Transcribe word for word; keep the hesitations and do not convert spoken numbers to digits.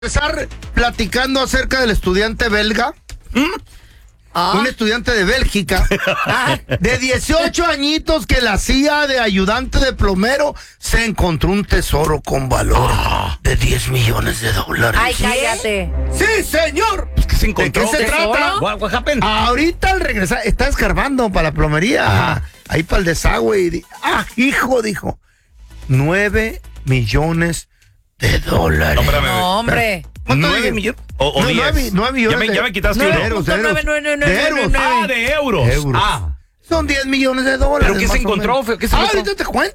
Empezar platicando acerca del estudiante belga. ¿Mm? Ah. Un estudiante de Bélgica de dieciocho añitos que la hacía de ayudante de plomero se encontró un tesoro con valor ah. de diez millones de dólares. Ay, cállate. Sí, señor. ¿Qué se encontró? ¿De qué se ¿Tesoro? trata? What, what happened? Ahorita al regresar está escarbando para la plomería. Ajá. Ahí para el desagüe y di- ah, hijo, dijo. Nueve millones de dólares. No, espérame. No, hombre. ¿Cuánto ¿Nueve dije? millones? O, o No, diez. nueve- nueve millones ya, me, de- ya me quitaste nueve uno. euros. punto nueve nueve nueve De euros. nueve nueve. Ah, de euros. Euros. Ah. Son diez millones de dólares. ¿Pero qué se más o encontró, menos. feo? ¿Qué se Ah, encontró? ahorita te cuento.